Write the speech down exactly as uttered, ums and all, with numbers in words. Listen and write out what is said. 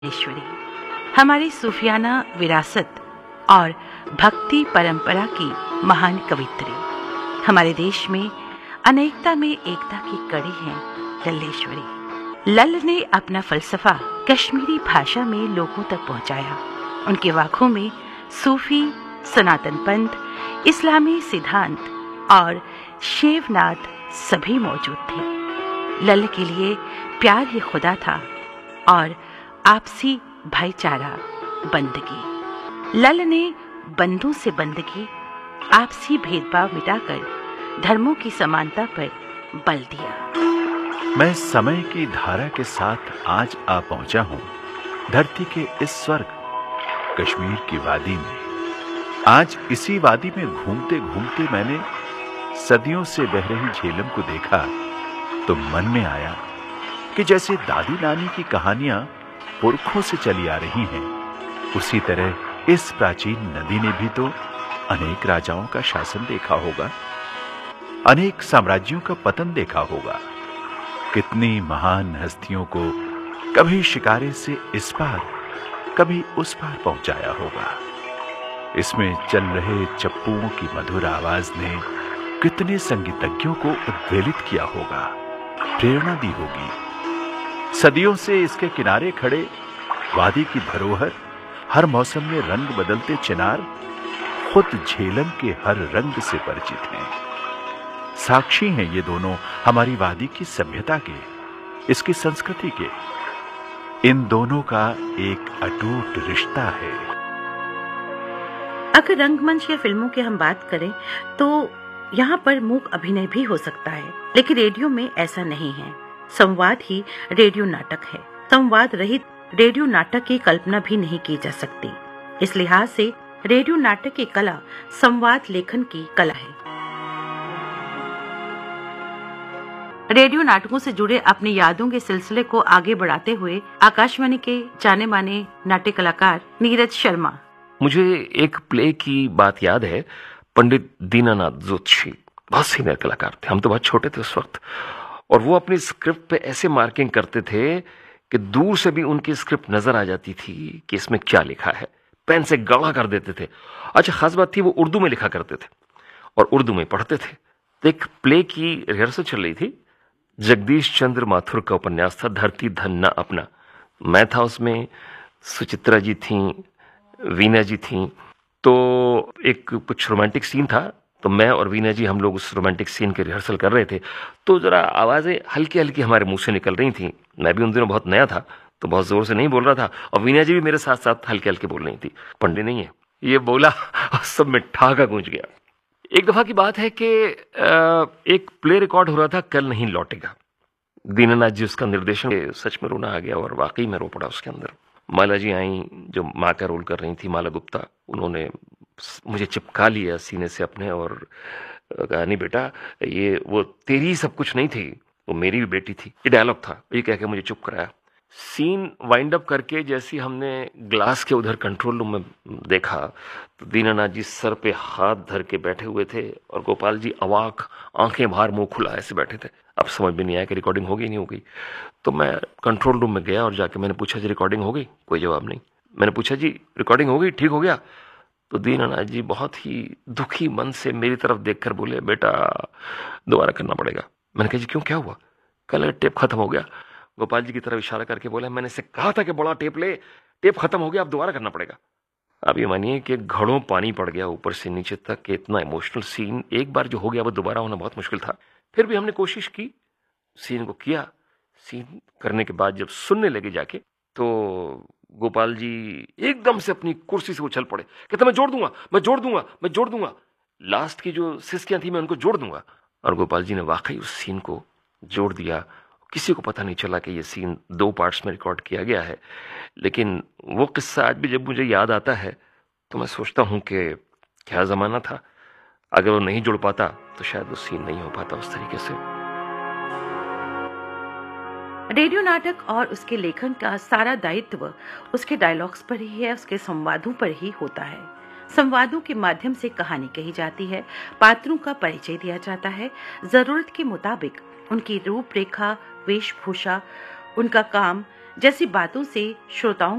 ईश्वरी हमारी सूफियाना विरासत और भक्ति परंपरा की महान कवित्री। हमारे देश में अनेकता में एकता की कड़ी है लल्लेश्वरी। लल्ल ने अपना फलसफा कश्मीरी भाषा में लोगों तक पहुंचाया। उनके वाकों में सूफी, सनातन पंथ, इस्लामी सिद्धांत और शैवनाथ सभी मौजूद थे। लल्ल के लिए प्यार ही खुदा था और आपसी भाईचारा बंदगी। लल्ल ने बंधु से बंदगी, आपसी भेदभाव मिटाकर धर्मों की समानता पर बल दिया। मैं समय की धारा के साथ आज आ पहुंचा हूं धरती के इस स्वर्ग कश्मीर की वादी में। आज इसी वादी में घूमते घूमते मैंने सदियों से बह रही झेलम को देखा तो मन में आया कि जैसे दादी नानी की कहानियां पुरखों से चली आ रही हैं, उसी तरह इस प्राचीन नदी ने भी तो अनेक राजाओं का शासन देखा होगा, अनेक साम्राज्यों का पतन देखा होगा। कितनी महान हस्तियों को कभी शिकारे से इस पार, कभी उस पार पहुंचाया होगा। इसमें चल रहे चप्पुओं की मधुर आवाज ने कितने संगीतज्ञों को उद्वेलित किया होगा, प्रेरणा दी होगी। सदियों से इसके किनारे खड़े वादी की धरोहर, हर मौसम में रंग बदलते चिनार खुद झेलम के हर रंग से परिचित हैं। साक्षी हैं ये दोनों हमारी वादी की सभ्यता के, इसकी संस्कृति के। इन दोनों का एक अटूट रिश्ता है। अगर रंगमंच या फिल्मों की हम बात करें तो यहाँ पर मूक अभिनय भी हो सकता है, लेकिन रेडियो में ऐसा नहीं है। संवाद ही रेडियो नाटक है। संवाद रहित रेडियो नाटक की कल्पना भी नहीं की जा सकती। इस लिहाज से रेडियो नाटक की कला संवाद लेखन की कला है। रेडियो नाटकों से जुड़े अपनी यादों के सिलसिले को आगे बढ़ाते हुए आकाशवाणी के जाने माने नाट्य कलाकार नीरज शर्मा। मुझे एक प्ले की बात याद है। पंडित दीनानाथ जोशी बहुत सीनियर कलाकार थे, हम तो बहुत छोटे थे उस वक्त, और वो अपनी स्क्रिप्ट पे ऐसे मार्किंग करते थे कि दूर से भी उनकी स्क्रिप्ट नजर आ जाती थी कि इसमें क्या लिखा है। पेन से गाढ़ा कर देते थे। अच्छा, खास बात थी वो उर्दू में लिखा करते थे और उर्दू में पढ़ते थे। तो एक प्ले की रिहर्सल चल रही थी। जगदीश चंद्र माथुर का उपन्यास था धरती धन ना अपना। मैं था उसमें, सुचित्रा जी थी, वीना जी थी। तो एक कुछ रोमांटिक सीन था, तो मैं और वीना जी हम लोग उस रोमांटिक सीन के रिहर्सल कर रहे थे। तो जरा आवाजें हल्की हल्की हमारे मुंह से निकल रही थी। मैं भी उन दिनों बहुत नया था तो बहुत जोर से नहीं बोल रहा था, और वीना जी भी मेरे साथ साथ हल्के हल्के बोल रही थी। पंडित नहीं है ये बोला और सब में ठहाका गूंज गया। एक दफा की बात है कि एक प्ले रिकॉर्ड हो रहा था, कल नहीं लौटेगा। दीनानाथ जी उसका निर्देशन, सच में रोना आ गया और वाकई में रो पड़ा उसके अंदर। माला जी आई जो माँ का रोल कर रही थी, माला गुप्ता, उन्होंने मुझे चिपका लिया सीने से अपने और कहा, नहीं बेटा ये वो तेरी सब कुछ नहीं थी, वो मेरी भी बेटी थी। ये डायलॉग था, ये कह के मुझे चुप कराया। सीन वाइंड अप करके जैसे हमने ग्लास के उधर कंट्रोल रूम में देखा तो दीनानाथ जी सर पे हाथ धर के बैठे हुए थे और गोपाल जी अवाक, आंखें बाहर मुंह खुला ऐसे बैठे थे। अब समझ में नहीं आया कि रिकॉर्डिंग होगी नहीं होगी। तो मैं कंट्रोल रूम में गया और जाके मैंने पूछा जी रिकॉर्डिंग हो गई? कोई जवाब नहीं। मैंने पूछा जी रिकॉर्डिंग हो गई, ठीक हो गया? तो दीनानाथ जी बहुत ही दुखी मन से मेरी तरफ देखकर बोले, बेटा दोबारा करना पड़ेगा। मैंने कहा जी क्यों, क्या हुआ? कल टेप खत्म हो गया। गोपाल जी की तरफ इशारा करके बोला, मैंने इसे कहा था कि बड़ा टेप ले, टेप खत्म हो गया, अब दोबारा करना पड़ेगा। अब ये मानिए कि घड़ों पानी पड़ गया ऊपर से नीचे तक कि इतना इमोशनल सीन एक बार जो हो गया वो दोबारा होना बहुत मुश्किल था। फिर भी हमने कोशिश की, सीन को किया। सीन करने के बाद जब सुनने लगे जाके तो गोपाल जी एकदम से अपनी कुर्सी से उछल पड़े, कहते मैं जोड़ दूंगा, मैं जोड़ दूंगा, मैं जोड़ दूंगा, लास्ट की जो सिस्कियां थी मैं उनको जोड़ दूंगा। और गोपाल जी ने वाकई उस सीन को जोड़ दिया। किसी को पता नहीं चला कि ये सीन दो पार्ट्स में रिकॉर्ड किया गया है। लेकिन वो किस्सा आज भी जब मुझे याद आता है तो मैं सोचता हूं कि क्या जमाना था। अगर वो नहीं जुड़ पाता तो शायद वो सीन नहीं हो पाता उस तरीके से। रेडियो नाटक और उसके लेखन का सारा दायित्व उसके डायलॉग्स पर ही है, उसके संवादों पर ही होता है। संवादों के माध्यम से कहानी कही जाती है, पात्रों का परिचय दिया जाता है, जरूरत के मुताबिक उनकी रूपरेखा, वेशभूषा, उनका काम जैसी बातों से श्रोताओं